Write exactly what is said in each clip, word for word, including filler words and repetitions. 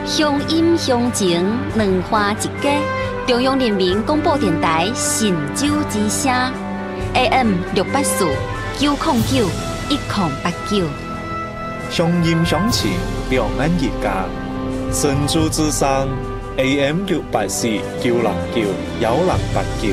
乡音乡情，两花一家。中央人民广播电台神州之声 ，A M 六八四九零九一零八九。 乡音乡情，两岸一家。神州之声 A M 六八四九零九幺零八九。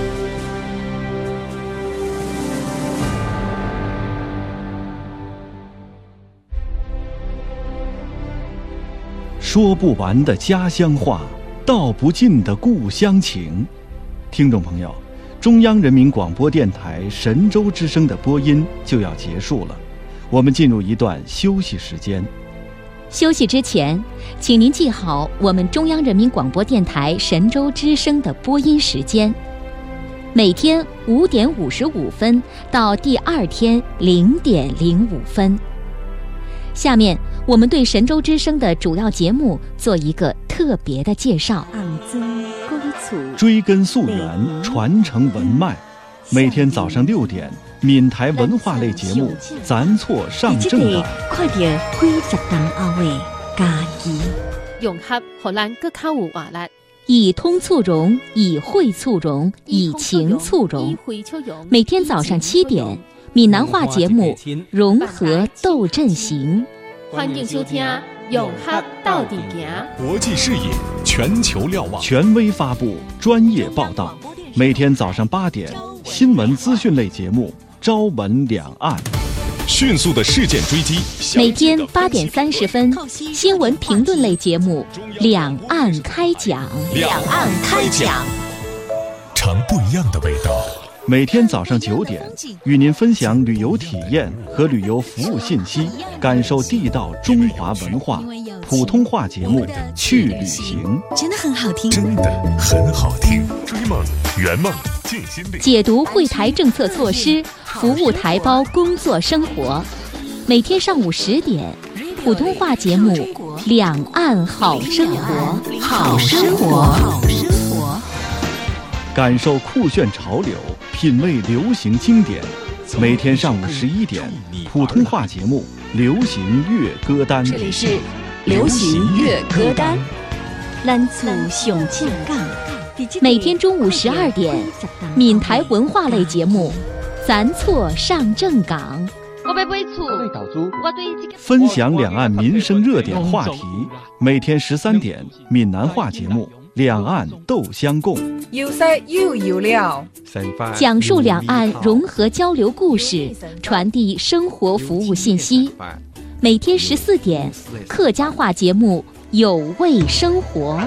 说不完的家乡话，道不尽的故乡情。听众朋友，中央人民广播电台神州之声的播音就要结束了，我们进入一段休息时间。 休息之前，请您记好我们中央人民广播电台神州之声的播音时间：每天五点五十五分到第二天零点零五分。下面我们对神州之声的主要节目做一个特别的介绍。 追根溯源，传承文脉。每天早上六点，闽台文化类节目《咱错上正档》。 快点几十档后的家己， 融合荷兰更较有活力。 以通促融，以会促融，以情促融。每天早上七点，闽南话节目《融合斗阵行》。 欢迎收听《融合到底行》。 国际视野，全球瞭望， 权威发布，专业报道。每天早上八点，新闻资讯类节目《朝闻两岸》。 迅速的事件追击。 每天八点三十分，新闻评论类节目《两岸开讲》。 两岸开讲，尝不一样的味道。 每天早上九点，与您分享旅游体验和旅游服务信息，感受地道中华文化。普通话节目《去旅行》 真的很好听， 真的很好听。追梦圆梦尽心力， 解读会台政策措施，服务台胞工作生活。每天上午十点，普通话节目《两岸好生活》。 好生活，好生活。 感受酷炫潮流，品味流行经典。每天上午十一点，普通话节目《流行乐歌单》。 这里是流行乐歌单。咱厝上正港。 每天中午十二点，闽台文化类节目《咱错上正港》。 我要买厝，我对分享两岸民生热点话题。每天十三点，闽南话节目。两岸斗相共， 有色又有料， 讲述两岸融合交流故事，传递生活服务信息。每天十四点，客家话节目《有味生活》，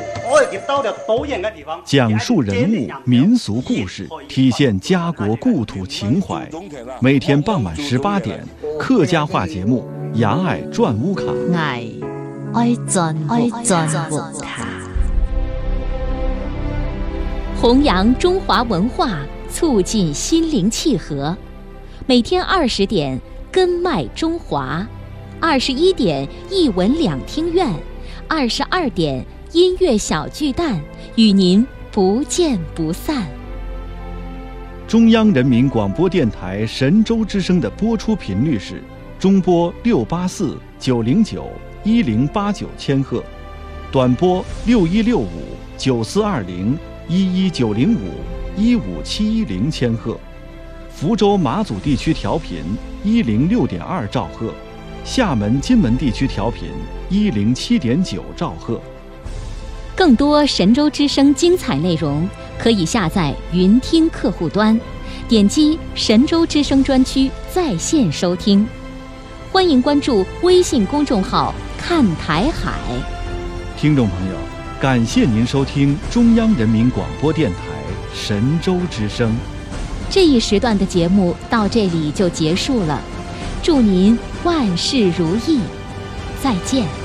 讲述人物民俗故事，体现家国故土情怀。每天傍晚十八点，客家话节目《牙爱转乌卡》， 爱爱转爱转乌卡。 弘扬中华文化，促进心灵契合。每天二十点，根脉中华；二十一点，一文两厅院；二十二点，音乐小巨蛋，与您不见不散。 中央人民广播电台神州之声的播出频率是中波六八四九零九一零八九千赫，短波六一六五九四二零。一一九零五一五七一零千赫，福州马祖地区调频一零六点二兆赫，厦门金门地区调频一零七点九兆赫。 更多神州之声精彩内容，可以下载云听客户端，点击神州之声专区在线收听。欢迎关注微信公众号看台海。 听众朋友，感谢您收听中央人民广播电台神州之声。 这一时段的节目到这里就结束了，祝您万事如意，再见。